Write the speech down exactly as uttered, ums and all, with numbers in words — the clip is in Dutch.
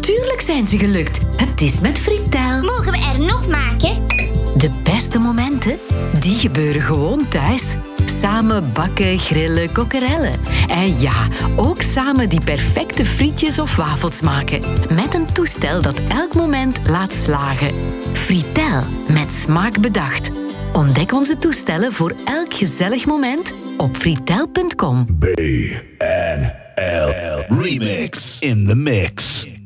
Natuurlijk zijn ze gelukt. Het is met Fritel. Mogen we er nog maken? De beste momenten, die gebeuren gewoon thuis. Samen bakken, grillen, kokkerellen. En ja, ook samen die perfecte frietjes of wafels maken. Met een toestel dat elk moment laat slagen. Fritel, met smaak bedacht. Ontdek onze toestellen voor elk gezellig moment op fritel punt com. B N L Remix in the mix.